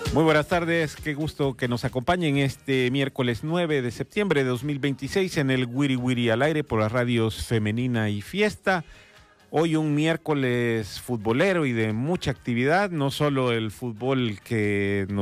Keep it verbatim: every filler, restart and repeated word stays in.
Muy buenas tardes, qué gusto que nos acompañen este miércoles nueve de septiembre de dos mil veintiséis en el Wiri Wiri al aire por las radios Femenina y Fiesta. Hoy un miércoles futbolero y de mucha actividad, no solo el fútbol que nos